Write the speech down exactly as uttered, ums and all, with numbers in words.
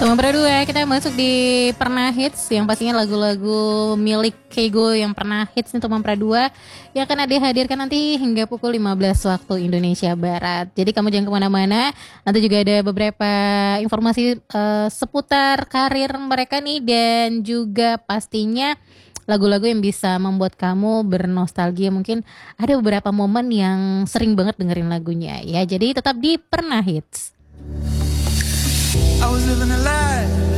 Teman Pradua, kita masuk di Pernah Hits yang pastinya lagu-lagu milik Keigo yang pernah hits nih teman Pradua yang akan dihadirkan nanti hingga pukul lima belas waktu Indonesia Barat. Jadi kamu jangan kemana-mana, nanti juga ada beberapa informasi uh, seputar karir mereka nih dan juga pastinya lagu-lagu yang bisa membuat kamu bernostalgia. Mungkin ada beberapa momen yang sering banget dengerin lagunya ya. Jadi tetap di Pernah Hits. I was living a lie.